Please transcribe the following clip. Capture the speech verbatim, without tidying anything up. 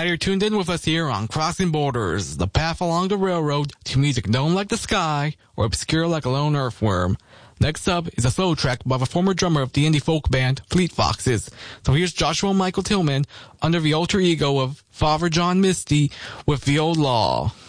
Glad you're tuned in with us here on Crossing Borders, the path along the railroad to music known like the sky or obscure like a lone earthworm. Next up is a solo track by the former drummer of the indie folk band Fleet Foxes. So here's Joshua Michael Tillman under the alter ego of Father John Misty with The Old Law.